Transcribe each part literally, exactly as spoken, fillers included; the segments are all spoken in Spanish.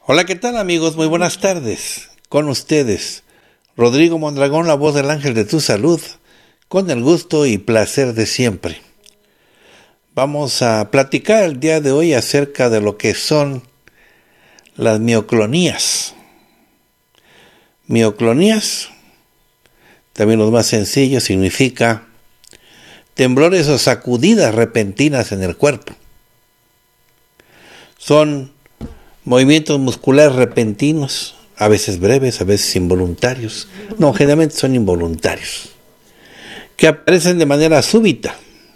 Hola, ¿qué tal amigos? Muy buenas tardes. Con ustedes, Rodrigo Mondragón, la voz del ángel de tu salud, con el gusto y placer de siempre. Vamos a platicar el día de hoy acerca de lo que son las mioclonías. Mioclonías, también los más sencillos, significa temblores o sacudidas repentinas en el cuerpo. Son movimientos musculares repentinos, a veces breves, a veces involuntarios. No, generalmente son involuntarios, que aparecen de manera súbita.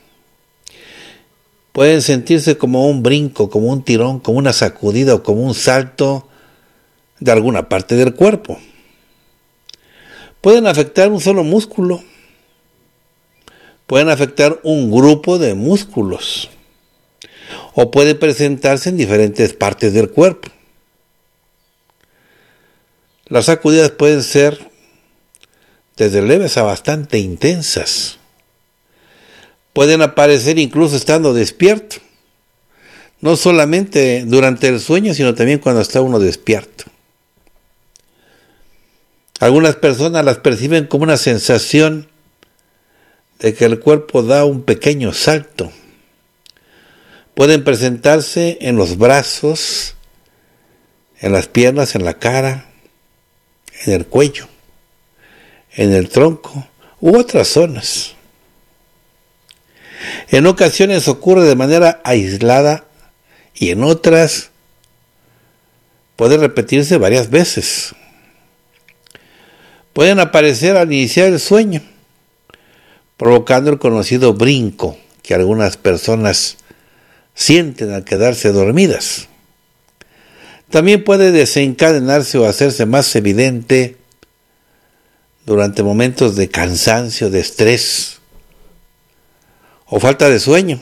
Pueden sentirse como un brinco, como un tirón, como una sacudida o como un salto de alguna parte del cuerpo. Pueden afectar un solo músculo. Pueden afectar un grupo de músculos. O puede presentarse en diferentes partes del cuerpo. Las sacudidas pueden ser desde leves a bastante intensas. Pueden aparecer incluso estando despierto. No solamente durante el sueño, sino también cuando está uno despierto. Algunas personas las perciben como una sensación de que el cuerpo da un pequeño salto. Pueden presentarse en los brazos, en las piernas, en la cara, en el cuello, en el tronco u otras zonas. En ocasiones ocurre de manera aislada y en otras puede repetirse varias veces. Pueden aparecer al iniciar el sueño, provocando el conocido brinco que algunas personas sienten al quedarse dormidas. También puede desencadenarse o hacerse más evidente durante momentos de cansancio, de estrés o falta de sueño.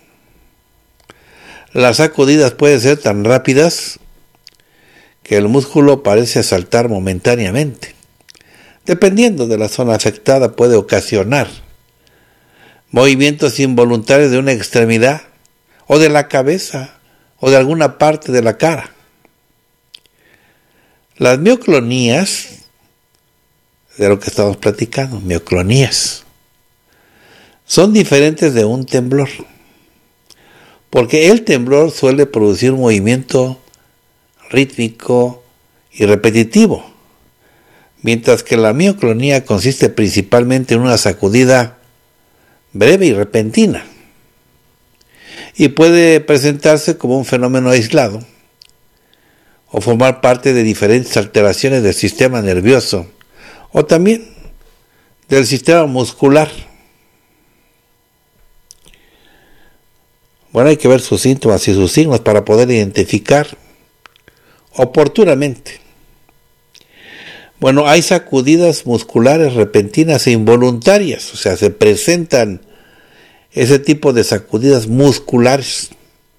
Las sacudidas pueden ser tan rápidas que el músculo parece saltar momentáneamente. Dependiendo de la zona afectada, puede ocasionar movimientos involuntarios de una extremidad o de la cabeza o de alguna parte de la cara. Las mioclonías, de lo que estamos platicando, mioclonías, son diferentes de un temblor, porque el temblor suele producir un movimiento rítmico y repetitivo, mientras que la mioclonía consiste principalmente en una sacudida breve y repentina, y puede presentarse como un fenómeno aislado o formar parte de diferentes alteraciones del sistema nervioso o también del sistema muscular. Bueno, hay que ver sus síntomas y sus signos para poder identificar oportunamente. Bueno, hay sacudidas musculares repentinas e involuntarias, o sea, se presentan ese tipo de sacudidas musculares,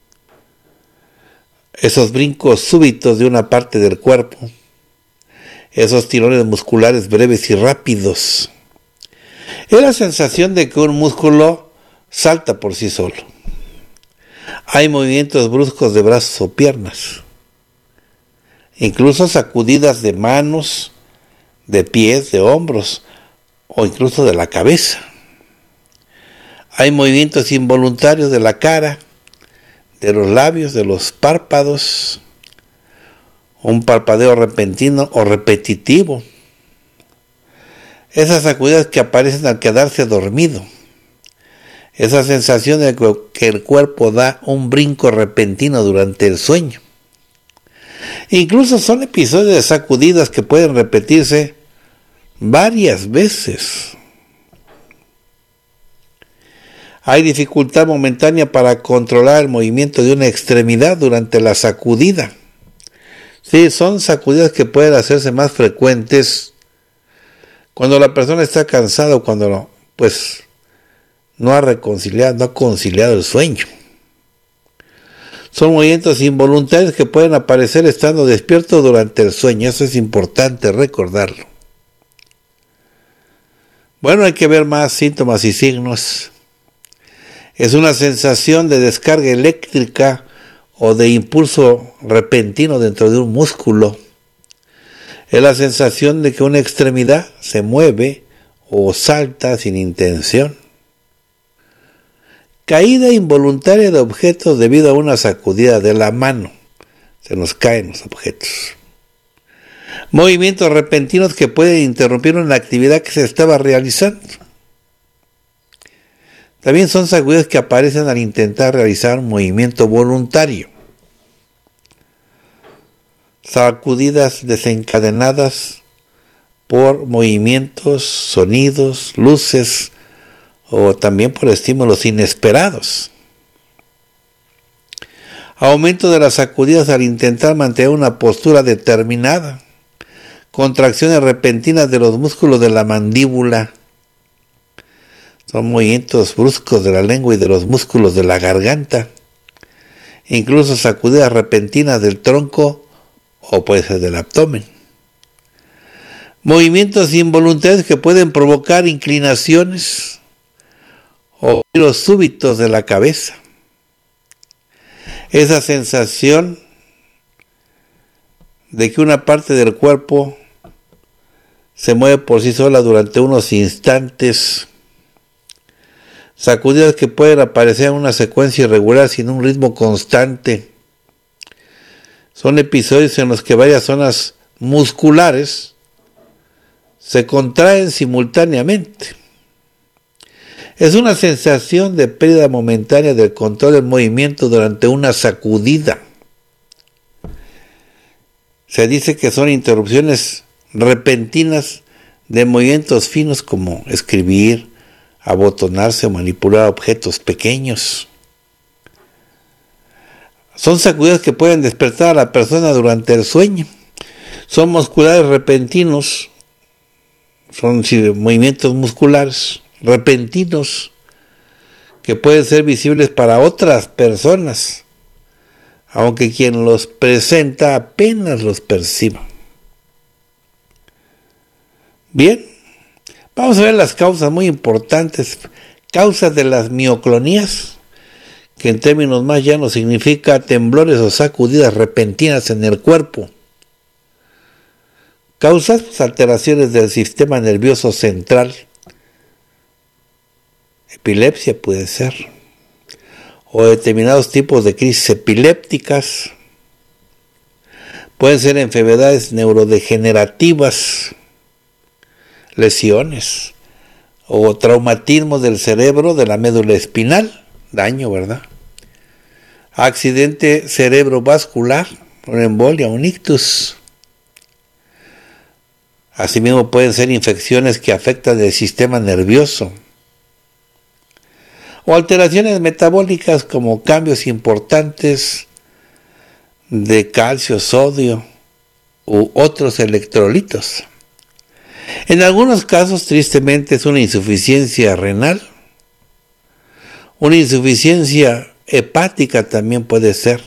esos brincos súbitos de una parte del cuerpo, esos tirones musculares breves y rápidos. Es la sensación de que un músculo salta por sí solo. Hay movimientos bruscos de brazos o piernas, incluso sacudidas de manos, de pies, de hombros o incluso de la cabeza. Hay movimientos involuntarios de la cara, de los labios, de los párpados, un parpadeo repentino o repetitivo. Esas sacudidas que aparecen al quedarse dormido. Esa sensación de que el cuerpo da un brinco repentino durante el sueño. Incluso son episodios de sacudidas que pueden repetirse varias veces. Hay dificultad momentánea para controlar el movimiento de una extremidad durante la sacudida. Sí, son sacudidas que pueden hacerse más frecuentes cuando la persona está cansada o cuando pues no ha reconciliado, no ha conciliado el sueño. Son movimientos involuntarios que pueden aparecer estando despierto durante el sueño. Eso es importante recordarlo. Bueno, hay que ver más síntomas y signos. Es una sensación de descarga eléctrica o de impulso repentino dentro de un músculo. Es la sensación de que una extremidad se mueve o salta sin intención. Caída involuntaria de objetos debido a una sacudida de la mano. Se nos caen los objetos. Movimientos repentinos que pueden interrumpir una actividad que se estaba realizando. También son sacudidas que aparecen al intentar realizar un movimiento voluntario. Sacudidas desencadenadas por movimientos, sonidos, luces o también por estímulos inesperados. Aumento de las sacudidas al intentar mantener una postura determinada. Contracciones repentinas de los músculos de la mandíbula. Son movimientos bruscos de la lengua y de los músculos de la garganta. Incluso sacudidas repentinas del tronco o puede ser del abdomen. Movimientos involuntarios que pueden provocar inclinaciones o giros súbitos de la cabeza. Esa sensación de que una parte del cuerpo se mueve por sí sola durante unos instantes. Sacudidas que pueden aparecer en una secuencia irregular sin un ritmo constante. Son episodios en los que varias zonas musculares se contraen simultáneamente. Es una sensación de pérdida momentánea del control del movimiento durante una sacudida. Se dice que son interrupciones repentinas de movimientos finos como escribir, abotonarse o manipular objetos pequeños. Son sacudidas que pueden despertar a la persona durante el sueño. Son musculares repentinos, son movimientos musculares repentinos que pueden ser visibles para otras personas, aunque quien los presenta apenas los perciba. Bien, vamos a ver las causas muy importantes. Causas de las mioclonías, que en términos más llanos significa temblores o sacudidas repentinas en el cuerpo. Causas, pues, alteraciones del sistema nervioso central. Epilepsia puede ser. O determinados tipos de crisis epilépticas. Pueden ser enfermedades neurodegenerativas, lesiones o traumatismos del cerebro, de la médula espinal, daño, ¿verdad? Accidente cerebrovascular, una embolia, un ictus. Asimismo pueden ser infecciones que afectan el sistema nervioso. O alteraciones metabólicas como cambios importantes de calcio, sodio u otros electrolitos. En algunos casos, tristemente, es una insuficiencia renal. Una insuficiencia hepática también puede ser.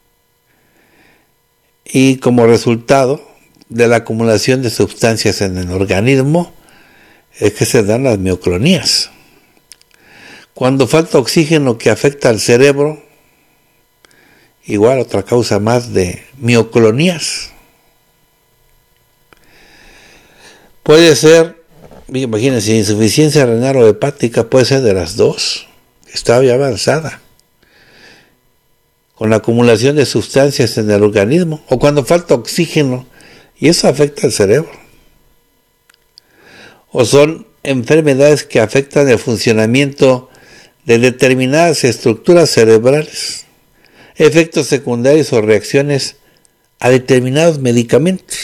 Y como resultado de la acumulación de sustancias en el organismo es que se dan las mioclonías. Cuando falta oxígeno que afecta al cerebro, igual otra causa más de mioclonías. Puede ser, imagínense, insuficiencia renal o hepática, puede ser de las dos, está ya avanzada, con la acumulación de sustancias en el organismo, o cuando falta oxígeno, y eso afecta al cerebro. O son enfermedades que afectan el funcionamiento de determinadas estructuras cerebrales, efectos secundarios o reacciones a determinados medicamentos,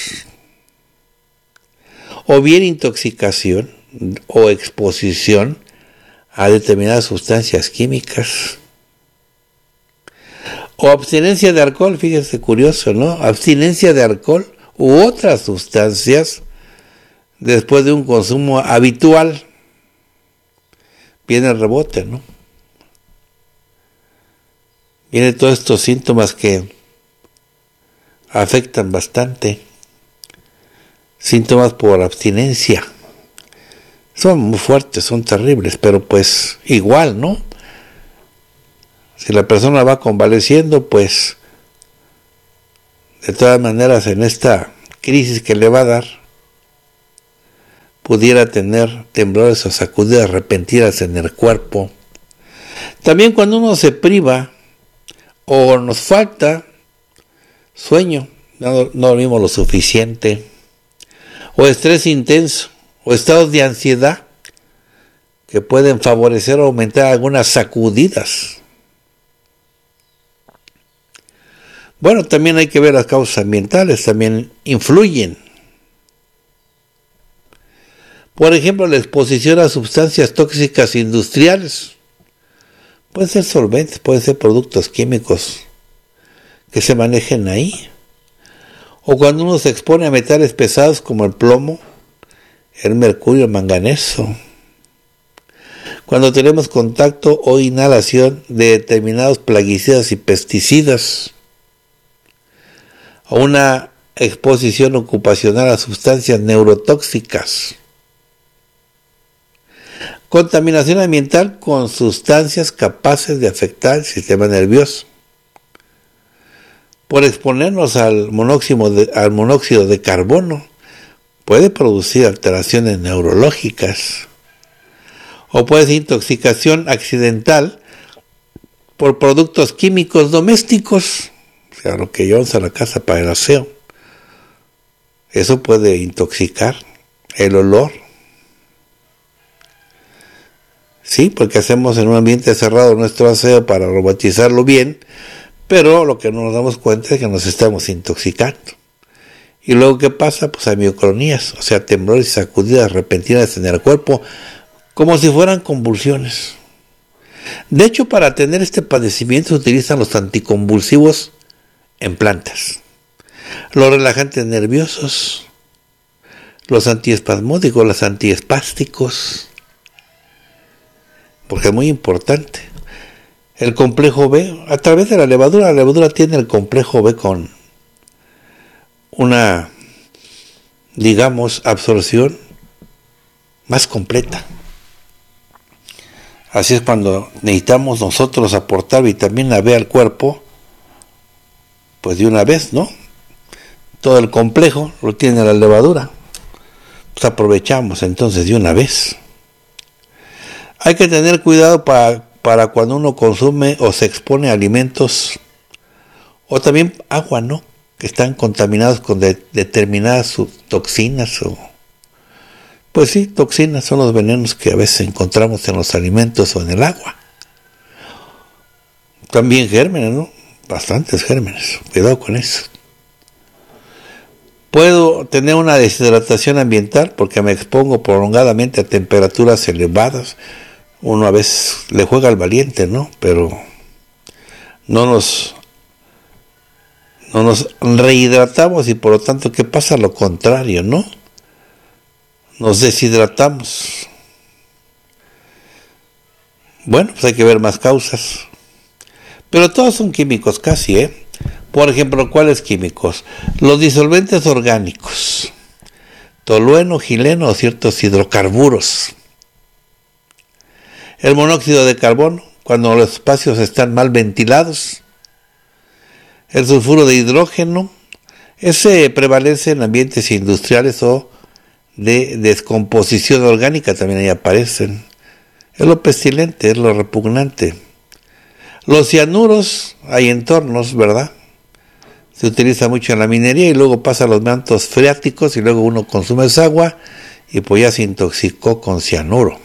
o bien intoxicación o exposición a determinadas sustancias químicas, o abstinencia de alcohol, fíjense curioso, ¿no? Abstinencia de alcohol u otras sustancias después de un consumo habitual. Viene el rebote, ¿no? Vienen todos estos síntomas que afectan bastante. Síntomas por abstinencia. Son muy fuertes, son terribles, pero pues igual, ¿no? Si la persona va convaleciendo, pues de todas maneras, en esta crisis que le va a dar, pudiera tener temblores o sacudidas repentinas en el cuerpo. También cuando uno se priva o nos falta sueño, no, no dormimos lo suficiente, o estrés intenso, o estados de ansiedad que pueden favorecer o aumentar algunas sacudidas. Bueno, también hay que ver las causas ambientales, también influyen. Por ejemplo, la exposición a sustancias tóxicas industriales. Pueden ser solventes, pueden ser productos químicos que se manejen ahí. O cuando uno se expone a metales pesados como el plomo, el mercurio, el manganeso. Cuando tenemos contacto o inhalación de determinados plaguicidas y pesticidas. O una exposición ocupacional a sustancias neurotóxicas. Contaminación ambiental con sustancias capaces de afectar el sistema nervioso. Por exponernos al monóxido de, al monóxido de carbono, puede producir alteraciones neurológicas. O puede ser intoxicación accidental por productos químicos domésticos, o sea, lo que llevamos a la casa para el aseo. Eso puede intoxicar el olor. Sí, porque hacemos en un ambiente cerrado nuestro aseo para aromatizarlo bien, pero lo que no nos damos cuenta es que nos estamos intoxicando. Y luego, ¿qué pasa? Pues hay mioclonías, o sea, temblores y sacudidas repentinas en el cuerpo, como si fueran convulsiones. De hecho, para tener este padecimiento se utilizan los anticonvulsivos en plantas, los relajantes nerviosos, los antiespasmódicos, los antiespásticos, porque es muy importante. El complejo B, a través de la levadura, la levadura tiene el complejo B con una, digamos, absorción más completa. Así es cuando necesitamos nosotros aportar vitamina B al cuerpo, pues de una vez, ¿no? Todo el complejo lo tiene la levadura. Pues aprovechamos entonces de una vez. Hay que tener cuidado para, para cuando uno consume o se expone a alimentos o también agua, ¿no? Que están contaminados con de, determinadas toxinas o... Pues sí, toxinas son los venenos que a veces encontramos en los alimentos o en el agua. También gérmenes, ¿no? Bastantes gérmenes. Cuidado con eso. Puedo tener una deshidratación ambiental porque me expongo prolongadamente a temperaturas elevadas. Uno a veces le juega al valiente, ¿no? Pero no nos, no nos rehidratamos y por lo tanto, ¿qué pasa? Lo contrario, ¿no? Nos deshidratamos. Bueno, pues hay que ver más causas. Pero todos son químicos casi, ¿eh? Por ejemplo, ¿cuáles químicos? Los disolventes orgánicos. Tolueno, gileno o ciertos hidrocarburos. El monóxido de carbono, cuando los espacios están mal ventilados. El sulfuro de hidrógeno. Ese prevalece en ambientes industriales o de descomposición orgánica, también ahí aparecen. Es lo pestilente, es lo repugnante. Los cianuros, hay entornos, ¿verdad? Se utiliza mucho en la minería y luego pasa a los mantos freáticos y luego uno consume esa agua y pues ya se intoxicó con cianuro.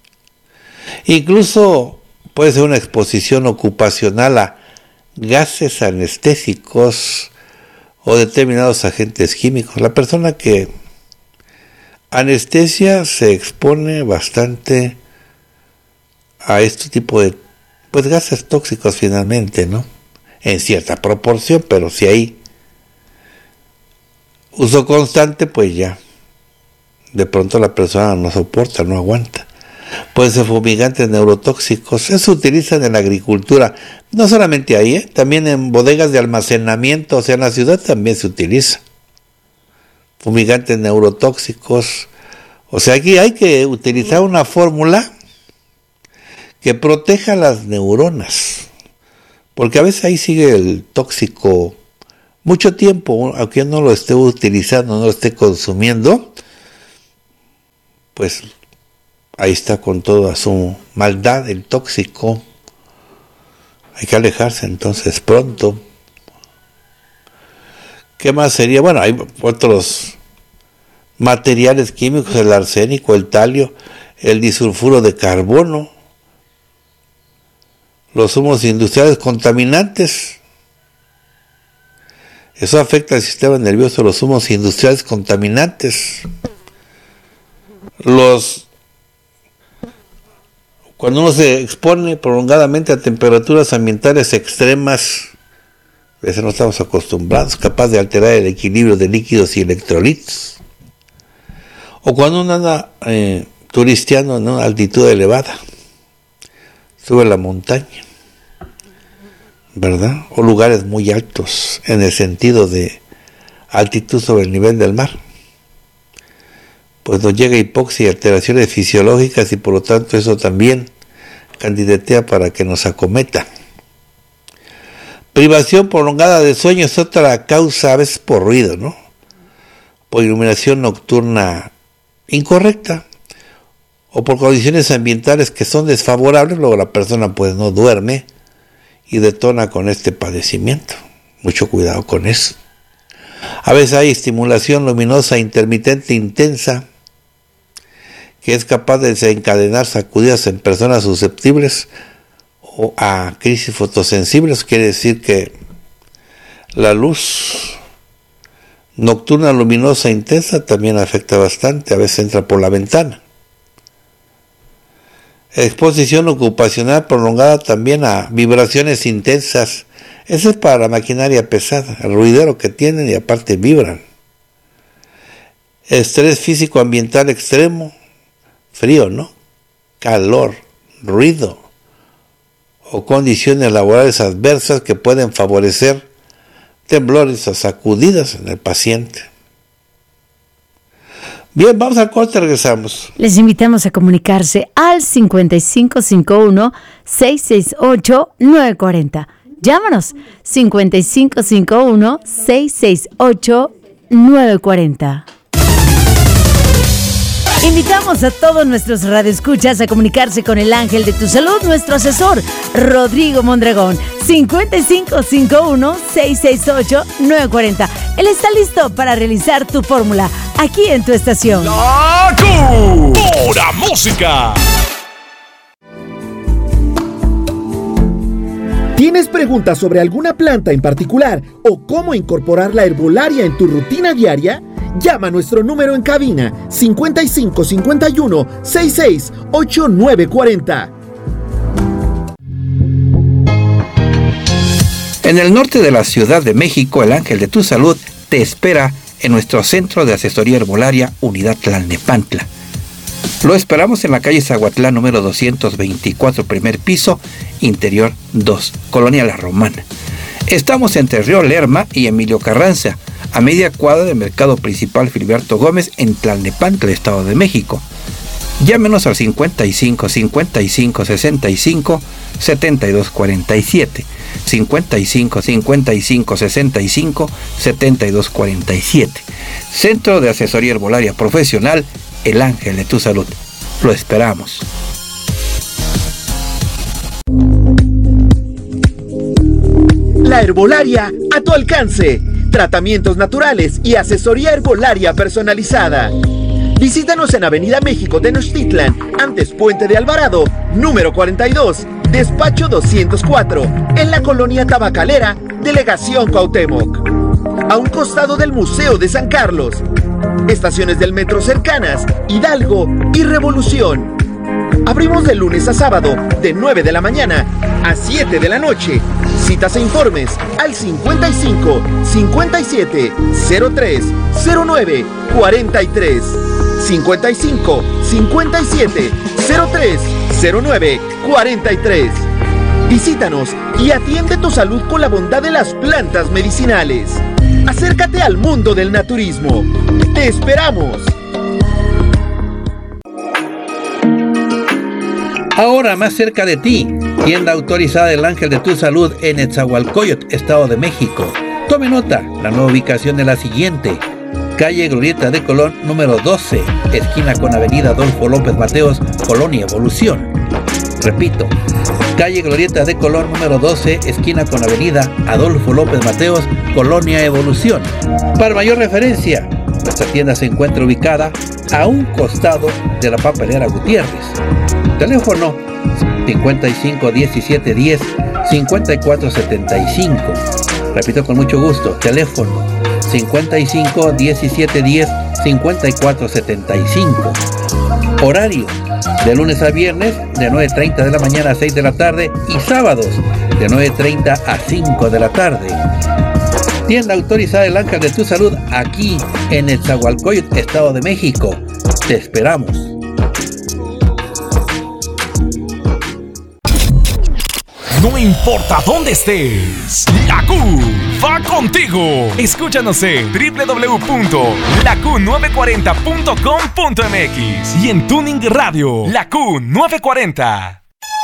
Incluso puede ser una exposición ocupacional a gases anestésicos o determinados agentes químicos. La persona que anestesia se expone bastante a este tipo de pues gases tóxicos finalmente, ¿no? En cierta proporción, pero si hay uso constante, pues ya de pronto la persona no soporta, no aguanta. Pueden ser fumigantes neurotóxicos, eso se utilizan en la agricultura, no solamente ahí, ¿eh? También en bodegas de almacenamiento, o sea, en la ciudad también se utiliza. Fumigantes neurotóxicos, o sea, aquí hay que utilizar una fórmula que proteja las neuronas, porque a veces ahí sigue el tóxico mucho tiempo, aunque no lo esté utilizando, no lo esté consumiendo, pues ahí está con toda su maldad, el tóxico. Hay que alejarse entonces pronto. ¿Qué más sería? Bueno, hay otros materiales químicos, el arsénico, el talio, el disulfuro de carbono, los humos industriales contaminantes. Eso afecta al sistema nervioso, los humos industriales contaminantes. Los Cuando uno se expone prolongadamente a temperaturas ambientales extremas, a veces no estamos acostumbrados, capaz de alterar el equilibrio de líquidos y electrolitos. O cuando uno anda eh, turisteando en una altitud elevada, sube la montaña, ¿verdad? O lugares muy altos, en el sentido de altitud sobre el nivel del mar. Pues nos llega hipoxia y alteraciones fisiológicas y por lo tanto eso también candidatea para que nos acometa. Privación prolongada de sueño es otra causa, a veces por ruido, ¿no? Por iluminación nocturna incorrecta o por condiciones ambientales que son desfavorables, luego la persona pues no duerme y detona con este padecimiento. Mucho cuidado con eso. A veces hay estimulación luminosa intermitente intensa que es capaz de desencadenar sacudidas en personas susceptibles o a crisis fotosensibles. Quiere decir que la luz nocturna luminosa intensa también afecta bastante, a veces entra por la ventana. Exposición ocupacional prolongada también a vibraciones intensas. Eso es para la maquinaria pesada, el ruidero que tienen y aparte vibran. Estrés físico ambiental extremo, frío, ¿no? Calor, ruido o condiciones laborales adversas que pueden favorecer temblores o sacudidas en el paciente. Bien, vamos al corte, regresamos. Les invitamos a comunicarse al cincuenta y cinco cincuenta y uno, seiscientos sesenta y ocho, novecientos cuarenta. Llámanos cincuenta y cinco cincuenta y uno, seiscientos sesenta y ocho, novecientos cuarenta. Invitamos a todos nuestros radioescuchas a comunicarse con el ángel de tu salud, nuestro asesor, Rodrigo Mondragón, cincuenta y cinco cincuenta y uno, seiscientos sesenta y ocho, novecientos cuarenta. Él está listo para realizar tu fórmula aquí en tu estación. ¡La Pura Música! ¿Tienes preguntas sobre alguna planta en particular o cómo incorporar la herbolaria en tu rutina diaria? Llama a nuestro número en cabina cincuenta y cinco cincuenta y uno, sesenta y seis, ochenta y nueve cuarenta. En el norte de la Ciudad de México, el Ángel de tu Salud te espera en nuestro centro de asesoría herbolaria Unidad Tlalnepantla. Lo esperamos en la calle Zaguatlán número doscientos veinticuatro, primer piso, interior dos, Colonia La Romana. Estamos entre Río Lerma y Emilio Carranza, a media cuadra del Mercado Principal Filiberto Gómez en Tlalnepantla, Estado de México. Llámenos al cincuenta y cinco cincuenta y cinco, sesenta y cinco, setenta y dos cuarenta y siete, cincuenta y cinco cincuenta y cinco, sesenta y cinco, setenta y dos cuarenta y siete. Centro de Asesoría Herbolaria Profesional, El Ángel de tu Salud. Lo esperamos. La herbolaria a tu alcance. Tratamientos naturales y asesoría herbolaria personalizada. Visítanos en Avenida México Tenochtitlan, antes Puente de Alvarado, número cuarenta y dos, despacho doscientos cuatro, en la colonia Tabacalera, Delegación Cuauhtémoc. A un costado del Museo de San Carlos. Estaciones del metro cercanas, Hidalgo y Revolución. Abrimos de lunes a sábado, de nueve de la mañana a siete de la noche. Citas e informes al cincuenta y cinco, cincuenta y siete, cero tres, cero nueve, cuarenta y tres. cincuenta y cinco, cincuenta y siete, cero tres, cero nueve, cuarenta y tres. Visítanos y atiende tu salud con la bondad de las plantas medicinales. Acércate al mundo del naturismo. ¡Te esperamos! Ahora más cerca de ti, tienda autorizada del Ángel de tu Salud en Netzahualcóyotl, Estado de México. Tome nota, la nueva ubicación es la siguiente: calle Glorieta de Colón, número doce, esquina con avenida Adolfo López Mateos, Colonia Evolución. Repito, calle Glorieta de Colón, número doce, esquina con avenida Adolfo López Mateos, Colonia Evolución. Para mayor referencia, nuestra tienda se encuentra ubicada a un costado de la papelera Gutiérrez. Teléfono cincuenta y cinco diecisiete diez cincuenta y cuatro setenta y cinco. Repito con mucho gusto, teléfono cincuenta y cinco diecisiete diez cincuenta y cuatro setenta y cinco. Horario de lunes a viernes de nueve treinta de la mañana a seis de la tarde y sábados de nueve treinta a cinco de la tarde. Tienda autorizada El Ángel de tu Salud aquí en Nezahualcóyotl, Estado de México. Te esperamos. No importa dónde estés, la Q va contigo. Escúchanos en doble u doble u doble u punto la q nueve cuarenta punto com punto m x y en Tuning Radio, La Q nueve cuarenta.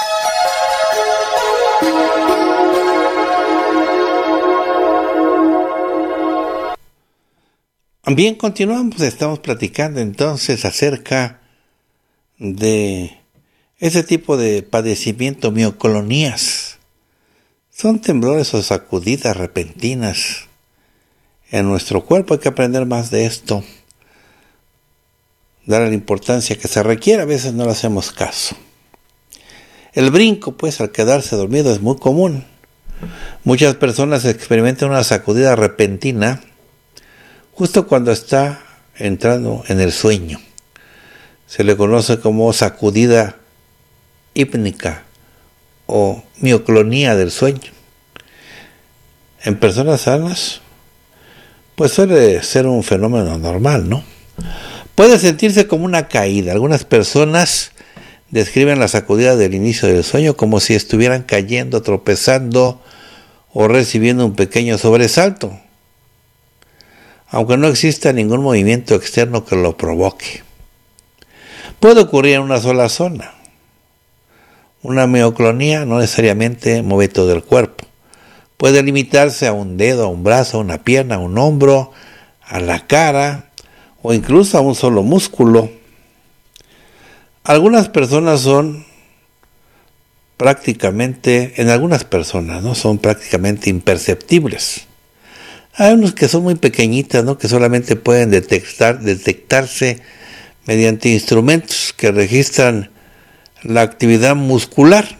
Bien, continuamos, estamos platicando entonces acerca de ese tipo de padecimiento, mioclonías. Son temblores o sacudidas repentinas en nuestro cuerpo. Hay que aprender más de esto, darle la importancia que se requiere. A veces no le hacemos caso. El brinco, pues, al quedarse dormido es muy común. Muchas personas experimentan una sacudida repentina justo cuando está entrando en el sueño. Se le conoce como sacudida hípnica o mioclonía del sueño. En personas sanas, pues suele ser un fenómeno normal, ¿no? Puede sentirse como una caída. Algunas personas describen la sacudida del inicio del sueño como si estuvieran cayendo, tropezando o recibiendo un pequeño sobresalto, aunque no exista ningún movimiento externo que lo provoque. Puede ocurrir en una sola zona. Una mioclonía no necesariamente mueve todo el cuerpo. Puede limitarse a un dedo, a un brazo, a una pierna, a un hombro, a la cara o incluso a un solo músculo. Algunas personas son prácticamente, en algunas personas, ¿no? Son prácticamente imperceptibles. Hay unos que son muy pequeñitas, ¿no? Que solamente pueden detectar, detectarse mediante instrumentos que registran la actividad muscular.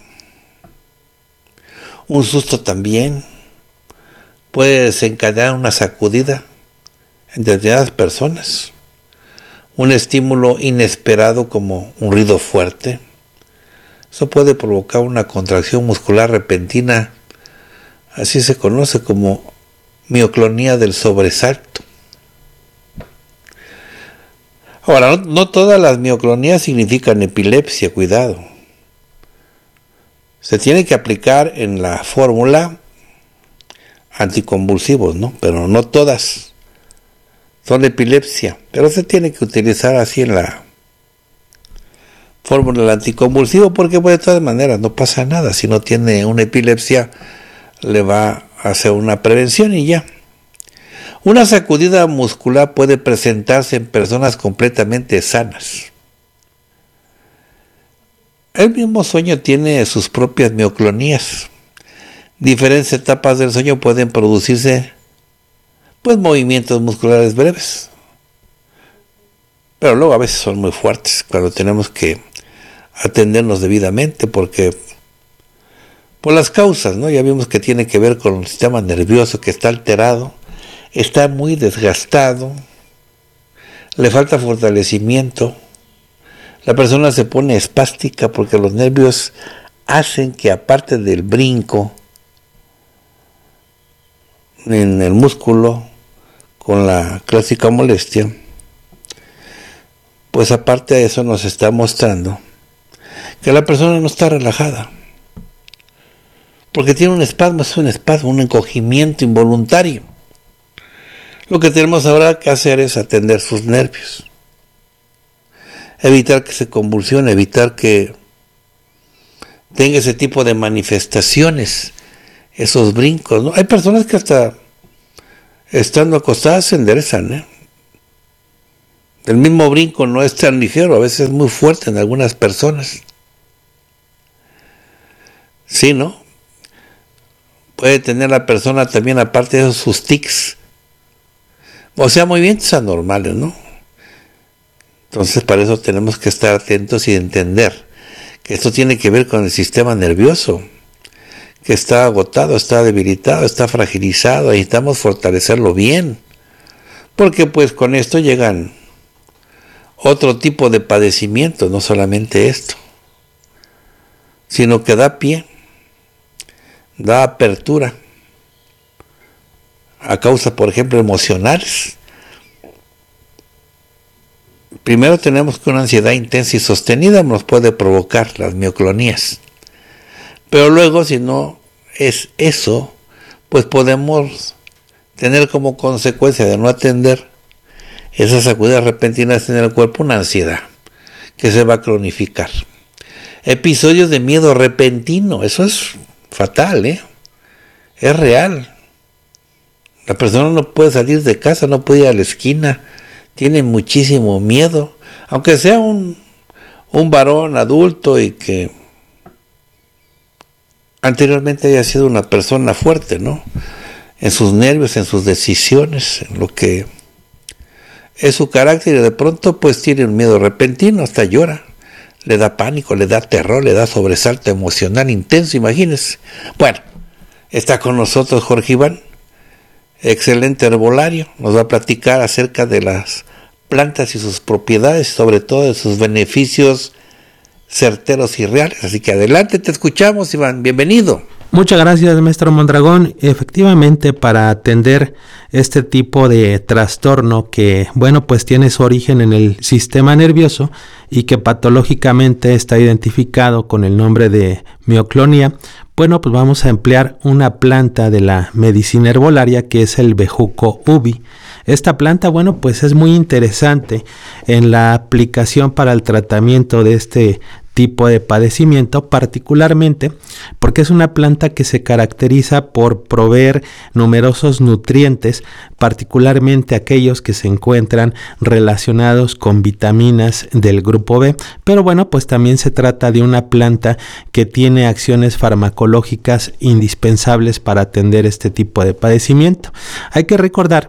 Un susto también puede desencadenar una sacudida en determinadas personas. Un estímulo inesperado como un ruido fuerte. Eso puede provocar una contracción muscular repentina. Así se conoce como mioclonía del sobresalto. Ahora, no, no todas las mioclonías significan epilepsia, cuidado. Se tiene que aplicar en la fórmula anticonvulsivos, ¿no? Pero no todas son epilepsia. Pero se tiene que utilizar así en la fórmula del anticonvulsivo porque pues, de todas maneras no pasa nada. Si no tiene una epilepsia, le va a hacer una prevención y ya. Una sacudida muscular puede presentarse en personas completamente sanas. El mismo sueño tiene sus propias mioclonías. Diferentes etapas del sueño pueden producirse, pues, movimientos musculares breves. Pero luego a veces son muy fuertes cuando tenemos que atendernos debidamente porque por las causas, ¿no? Ya vimos que tiene que ver con el sistema nervioso que está alterado, está muy desgastado, le falta fortalecimiento. La persona se pone espástica porque los nervios hacen que aparte del brinco en el músculo con la clásica molestia, pues aparte de eso nos está mostrando que la persona no está relajada. Porque tiene un espasmo, es un espasmo, un encogimiento involuntario. Lo que tenemos ahora que hacer es atender sus nervios. Evitar que se convulsione, evitar que tenga ese tipo de manifestaciones, esos brincos, ¿no? Hay personas que hasta estando acostadas se enderezan, ¿eh? El mismo brinco no es tan ligero, a veces es muy fuerte en algunas personas. Sí, ¿no? Puede tener la persona también, aparte de esos, sus tics. O sea, movimientos anormales, ¿no? Entonces, para eso tenemos que estar atentos y entender que esto tiene que ver con el sistema nervioso, que está agotado, está debilitado, está fragilizado, y necesitamos fortalecerlo bien. Porque pues con esto llegan otro tipo de padecimientos, no solamente esto, sino que da pie, da apertura a causas, por ejemplo, emocionales. Primero tenemos que una ansiedad intensa y sostenida nos puede provocar las mioclonías, pero luego, si no es eso, pues podemos tener como consecuencia de no atender esas sacudidas repentinas en el cuerpo una ansiedad que se va a cronificar. Episodios de miedo repentino, eso es fatal, ¿eh? Es real. La persona no puede salir de casa, no puede ir a la esquina, tiene muchísimo miedo, aunque sea un, un varón adulto y que anteriormente haya sido una persona fuerte, ¿no? En sus nervios, en sus decisiones, en lo que es su carácter, y de pronto pues tiene un miedo repentino, hasta llora, le da pánico, le da terror, le da sobresalto emocional intenso, imagínense. Bueno, está con nosotros Jorge Iván, excelente herbolario, nos va a platicar acerca de las plantas y sus propiedades, sobre todo de sus beneficios certeros y reales. Así que adelante, te escuchamos, Iván, bienvenido. Muchas gracias, maestro Mondragón. Efectivamente, para atender este tipo de trastorno que, bueno, pues tiene su origen en el sistema nervioso y que patológicamente está identificado con el nombre de mioclonía, bueno, pues vamos a emplear una planta de la medicina herbolaria que es el bejuco ubi. Esta planta, bueno, pues es muy interesante en la aplicación para el tratamiento de este tipo de padecimiento, particularmente porque es una planta que se caracteriza por proveer numerosos nutrientes, particularmente aquellos que se encuentran relacionados con vitaminas del grupo B, pero bueno, pues también se trata de una planta que tiene acciones farmacológicas indispensables para atender este tipo de padecimiento. Hay que recordar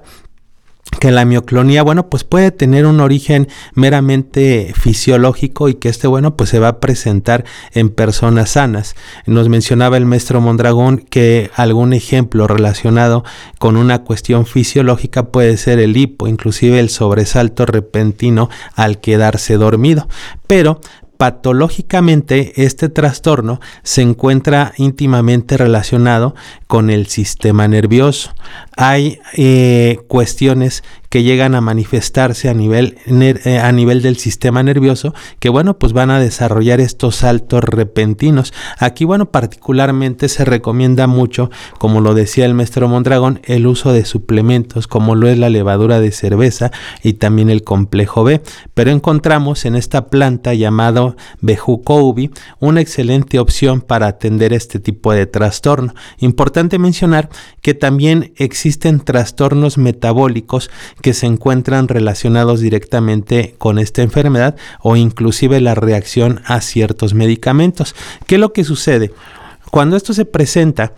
que la mioclonía, bueno, pues puede tener un origen meramente fisiológico y que este, bueno, pues se va a presentar en personas sanas. Nos mencionaba el maestro Mondragón que algún ejemplo relacionado con una cuestión fisiológica puede ser el hipo, inclusive el sobresalto repentino al quedarse dormido, pero patológicamente este trastorno se encuentra íntimamente relacionado con el sistema nervioso. Hay eh, cuestiones que llegan a manifestarse a nivel, eh, a nivel del sistema nervioso que, bueno, pues van a desarrollar estos saltos repentinos. Aquí, bueno, particularmente se recomienda mucho, como lo decía el maestro Mondragón, el uso de suplementos como lo es la levadura de cerveza y también el complejo B, pero encontramos en esta planta llamado bejuco ubi una excelente opción para atender este tipo de trastorno. Importante mencionar que también existen trastornos metabólicos que se encuentran relacionados directamente con esta enfermedad o inclusive la reacción a ciertos medicamentos. ¿Qué es lo que sucede? Cuando esto se presenta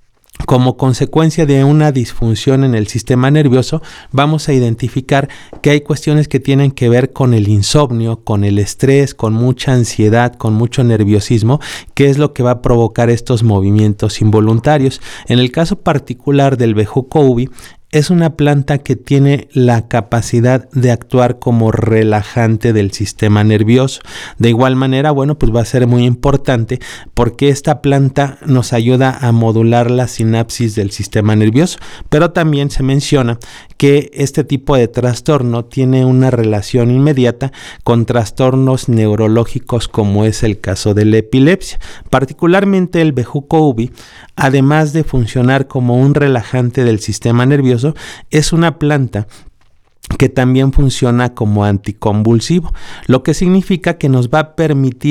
como consecuencia de una disfunción en el sistema nervioso, vamos a identificar que hay cuestiones que tienen que ver con el insomnio, con el estrés, con mucha ansiedad, con mucho nerviosismo, que es lo que va a provocar estos movimientos involuntarios. En el caso particular del bejuco ubi, es una planta que tiene la capacidad de actuar como relajante del sistema nervioso. De igual manera, bueno, pues va a ser muy importante porque esta planta nos ayuda a modular la sinapsis del sistema nervioso, pero también se menciona que este tipo de trastorno tiene una relación inmediata con trastornos neurológicos como es el caso de la epilepsia. Particularmente el bejuco ubi, además de funcionar como un relajante del sistema nervioso, es una planta que también funciona como anticonvulsivo, lo que significa que nos va a permitir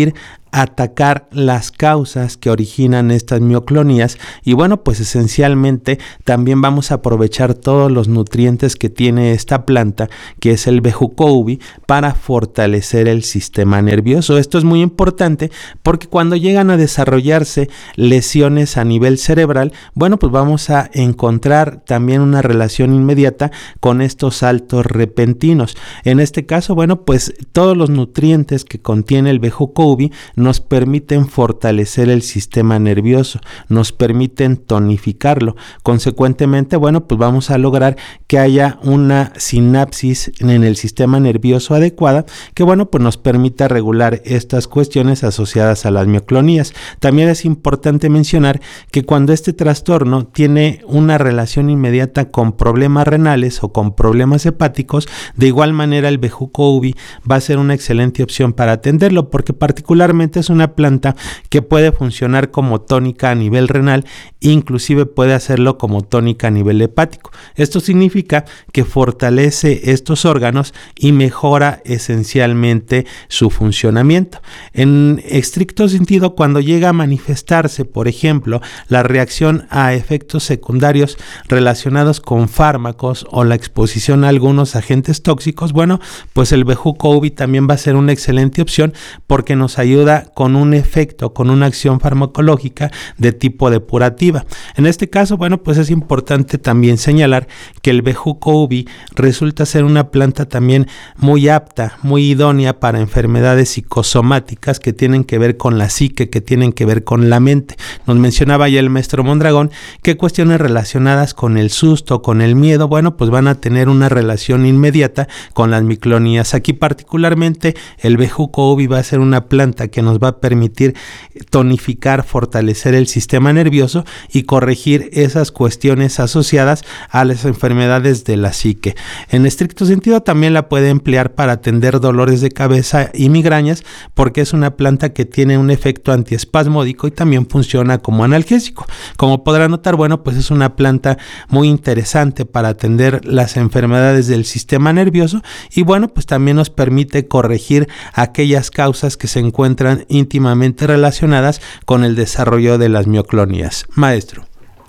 atacar las causas que originan estas mioclonías y bueno, pues esencialmente también vamos a aprovechar todos los nutrientes que tiene esta planta, que es el bejuco ubi, para fortalecer el sistema nervioso. Esto es muy importante porque cuando llegan a desarrollarse lesiones a nivel cerebral, bueno, pues vamos a encontrar también una relación inmediata con estos saltos repentinos. En este caso, bueno, pues todos los nutrientes que contiene el bejuco ubi nos permiten fortalecer el sistema nervioso, nos permiten tonificarlo. Consecuentemente, bueno, pues vamos a lograr que haya una sinapsis en el sistema nervioso adecuada, que bueno, pues nos permita regular estas cuestiones asociadas a las mioclonías. También es importante mencionar que cuando este trastorno tiene una relación inmediata con problemas renales o con problemas hepáticos, de igual manera el bejuco ubi va a ser una excelente opción para atenderlo, porque particularmente es una planta que puede funcionar como tónica a nivel renal, inclusive puede hacerlo como tónica a nivel hepático. Esto significa que fortalece estos órganos y mejora esencialmente su funcionamiento. En estricto sentido, cuando llega a manifestarse, por ejemplo, la reacción a efectos secundarios relacionados con fármacos o la exposición a algunos agentes tóxicos, bueno, pues el bejuco ubi también va a ser una excelente opción porque nos ayuda con un efecto, con una acción farmacológica de tipo depurativa. En este caso, bueno, pues es importante también señalar que el bejuco ubi resulta ser una planta también muy apta, muy idónea para enfermedades psicosomáticas que tienen que ver con la psique, que tienen que ver con la mente. Nos mencionaba ya el maestro Mondragón que cuestiones relacionadas con el susto, con el miedo, bueno, pues van a tener una relación inmediata con las miclonías. Aquí particularmente el bejuco ubi va a ser una planta que nos va a permitir tonificar, fortalecer el sistema nervioso y corregir esas cuestiones asociadas a las enfermedades de la psique. En estricto sentido también la puede emplear para atender dolores de cabeza y migrañas, porque es una planta que tiene un efecto antiespasmódico y también funciona como analgésico. Como podrá notar, bueno, pues es una planta muy interesante para atender las enfermedades del sistema nervioso y bueno, pues también nos permite corregir aquellas causas que se encuentran íntimamente relacionadas con el desarrollo de las mioclonías. Maestro.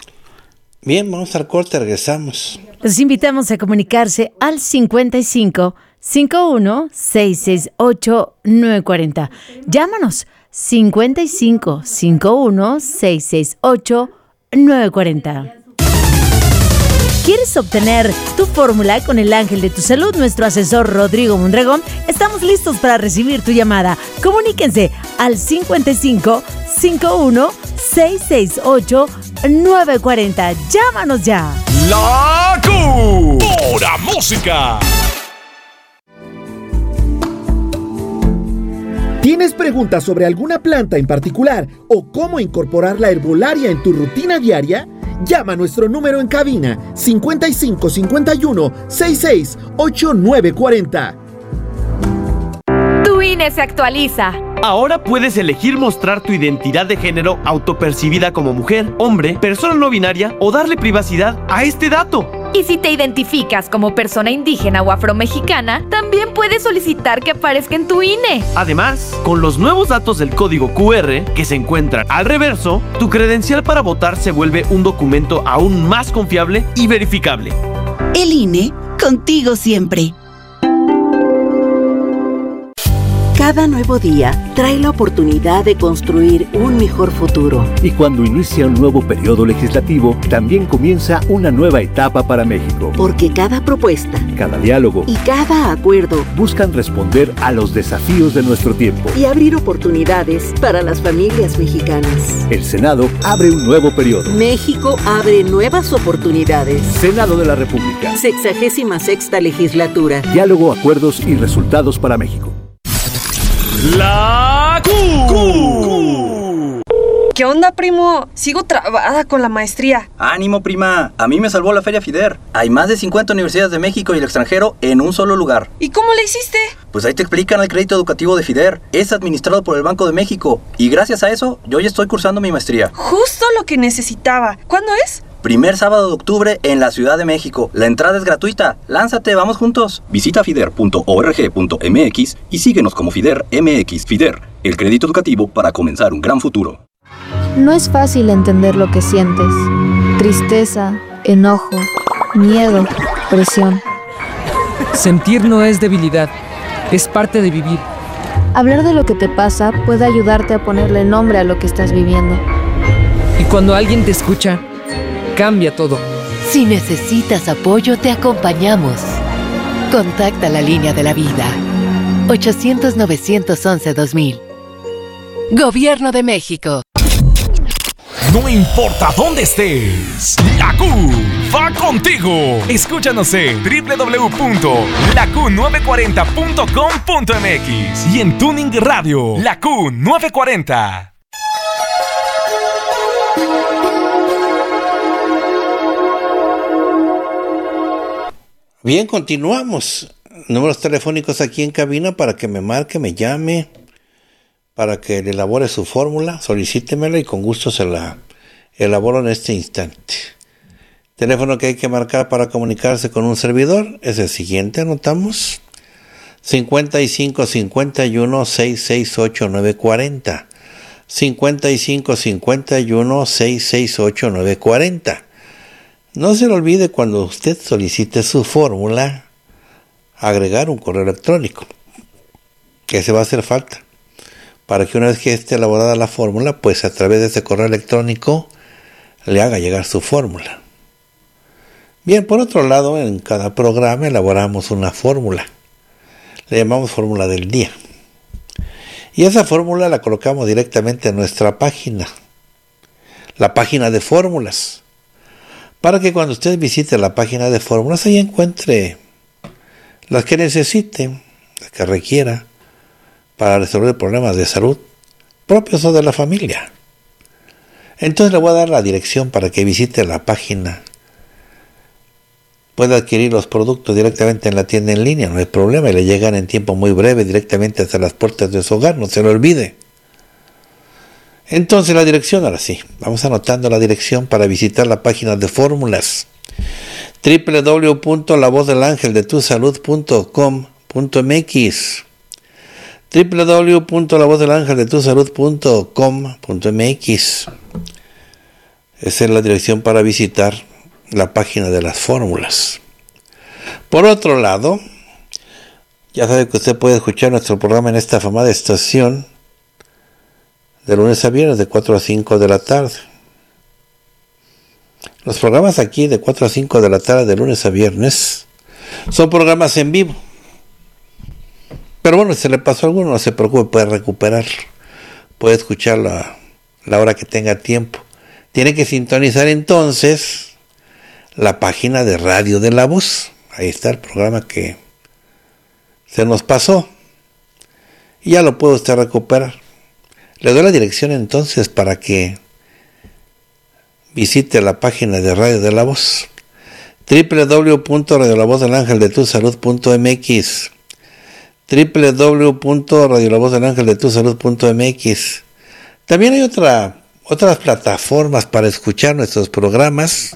Bien, vamos al corte, regresamos. Los invitamos a comunicarse al cincuenta y cinco, cincuenta y uno, seiscientos sesenta y ocho, novecientos cuarenta. Llámanos cincuenta y cinco, cincuenta y uno, seiscientos sesenta y ocho, novecientos cuarenta. ¿Quieres obtener tu fórmula con el ángel de tu salud, nuestro asesor Rodrigo Mondragón? Estamos listos para recibir tu llamada. Comuníquense al cincuenta y cinco, cincuenta y uno, seiscientos sesenta y ocho, novecientos cuarenta. Llámanos ya. La Q, pura música. ¿Tienes preguntas sobre alguna planta en particular o cómo incorporar la herbolaria en tu rutina diaria? Llama a nuestro número en cabina cincuenta y cinco, cincuenta y uno, sesenta y seis, ocho nueve cuarenta. Tu I N E se actualiza. Ahora puedes elegir mostrar tu identidad de género autopercibida como mujer, hombre, persona no binaria o darle privacidad a este dato. Y si te identificas como persona indígena o afromexicana, también puedes solicitar que aparezca en tu I N E. Además, con los nuevos datos del código Q R que se encuentran al reverso, tu credencial para votar se vuelve un documento aún más confiable y verificable. El I N E, contigo siempre. Cada nuevo día trae la oportunidad de construir un mejor futuro. Y cuando inicia un nuevo periodo legislativo, también comienza una nueva etapa para México. Porque cada propuesta, cada diálogo y cada acuerdo buscan responder a los desafíos de nuestro tiempo y abrir oportunidades para las familias mexicanas. El Senado abre un nuevo periodo. México abre nuevas oportunidades. Senado de la República. Sexagésima sexta legislatura. Diálogo, acuerdos y resultados para México. La Q. ¿Qué onda, primo? Sigo trabada con la maestría. Ánimo, prima. A mí me salvó la Feria FIDER. Hay más de cincuenta universidades de México y el extranjero en un solo lugar. ¿Y cómo le hiciste? Pues ahí te explican el crédito educativo de FIDER. Es administrado por el Banco de México. Y gracias a eso, yo ya estoy cursando mi maestría. Justo lo que necesitaba. ¿Cuándo es? Primer sábado de octubre en la Ciudad de México. La entrada es gratuita. Lánzate, vamos juntos. Visita fider punto org punto m x y síguenos como Fider M X. Fider, el crédito educativo para comenzar un gran futuro. No es fácil entender lo que sientes. Tristeza, enojo, miedo, presión. Sentir no es debilidad, es parte de vivir. Hablar de lo que te pasa puede ayudarte a ponerle nombre a lo que estás viviendo. Y cuando alguien te escucha, cambia todo. Si necesitas apoyo, te acompañamos. Contacta la línea de la vida. ochocientos, novecientos once, dos mil. Gobierno de México. No importa dónde estés, la Q va contigo. Escúchanos en doble u doble u doble u punto la q nueve cuarenta punto com punto m x y en Tuning Radio, La Q nueve cuarenta. Bien, continuamos. Números telefónicos aquí en cabina para que me marque, me llame, para que le elabore su fórmula, solicítemela y con gusto se la elaboro en este instante. Teléfono que hay que marcar para comunicarse con un servidor es el siguiente, anotamos: cincuenta y cinco, cincuenta y uno, seiscientos sesenta y ocho, novecientos cuarenta. cincuenta y cinco, cincuenta y uno, seiscientos sesenta y ocho, novecientos cuarenta. No se le olvide cuando usted solicite su fórmula, agregar un correo electrónico, que se va a hacer falta, para que una vez que esté elaborada la fórmula, pues a través de ese correo electrónico le haga llegar su fórmula. Bien, por otro lado, en cada programa elaboramos una fórmula. Le llamamos fórmula del día. Y esa fórmula la colocamos directamente en nuestra página, la página de fórmulas, para que cuando usted visite la página de fórmulas, ahí encuentre las que necesite, las que requiera, para resolver problemas de salud propios o de la familia. Entonces le voy a dar la dirección para que visite la página. Puede adquirir los productos directamente en la tienda en línea, no hay problema, y le llegan en tiempo muy breve directamente hasta las puertas de su hogar, no se lo olvide. Entonces la dirección, ahora sí, vamos anotando la dirección para visitar la página de fórmulas: doble u doble u doble u punto la voz del ángel de tu salud punto com punto m x, doble u doble u doble u punto la voz del ángel de tu salud punto com punto m x. Esa es la dirección para visitar la página de las fórmulas. Por otro lado, ya sabe que usted puede escuchar nuestro programa en esta afamada estación de lunes a viernes de cuatro a cinco de la tarde. Los programas aquí de cuatro a cinco de la tarde de lunes a viernes son programas en vivo. Pero bueno, si se le pasó alguno, no se preocupe, puede recuperar. Puede escucharlo a la hora que tenga tiempo. Tiene que sintonizar entonces la página de Radio de la Voz. Ahí está el programa que se nos pasó. Y ya lo puede usted recuperar. Le doy la dirección entonces para que visite la página de Radio de la Voz: doble u doble u doble u punto radio la voz del ángel de tu salud punto m x, doble u doble u doble u punto radio la voz del ángel de tu salud punto m x. También hay otra, otras plataformas para escuchar nuestros programas.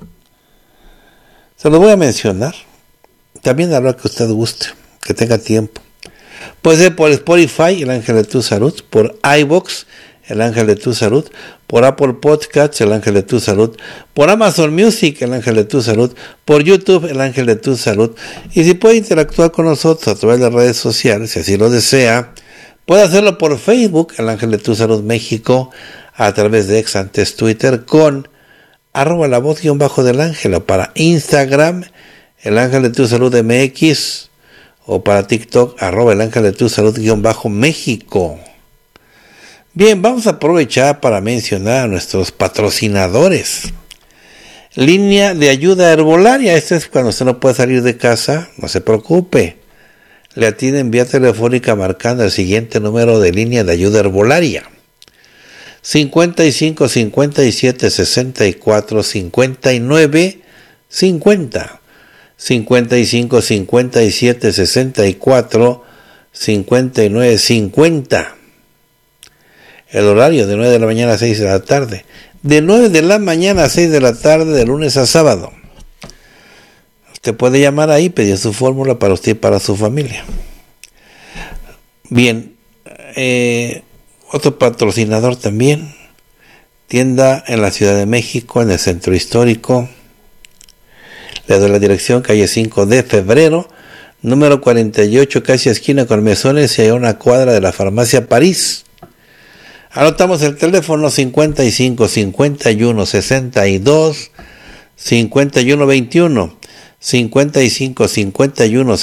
Se los voy a mencionar. También a lo que usted guste, que tenga tiempo. Puede ser por Spotify, El Ángel de tu Salud; por iVoox, El Ángel de tu Salud; por Apple Podcasts, El Ángel de tu Salud; por Amazon Music, El Ángel de tu Salud; por YouTube, El Ángel de tu Salud. Y si puede interactuar con nosotros a través de las redes sociales, si así lo desea, puede hacerlo por Facebook, El Ángel de tu Salud México, a través de ex antes Twitter, con arroba la voz guión bajo del ángel, o para Instagram, El Ángel de tu Salud M X, o para TikTok, arroba el ángel de tu salud guión bajo México. Bien, vamos a aprovechar para mencionar a nuestros patrocinadores. Línea de ayuda herbolaria. Esto es cuando usted no puede salir de casa, no se preocupe. Le atienden vía telefónica marcando el siguiente número de línea de ayuda herbolaria: cincuenta y cinco, cincuenta y siete, sesenta y cuatro, cincuenta y nueve, cincuenta. cincuenta y cinco, cincuenta y siete, sesenta y cuatro, cincuenta y nueve, cincuenta. El horario de nueve de la mañana a seis de la tarde. de nueve de la mañana a seis de la tarde, de lunes a sábado. Usted puede llamar ahí y pedir su fórmula para usted y para su familia. Bien, eh, otro patrocinador también, tienda en la Ciudad de México, en el Centro Histórico. Le doy la dirección, calle cinco de febrero, número cuarenta y ocho, casi esquina con Mesones, y a una cuadra de la Farmacia París. Anotamos el teléfono cincuenta y cinco, cincuenta y uno, sesenta y dos, cincuenta y uno, veintiuno, cincuenta y cinco, cincuenta y uno,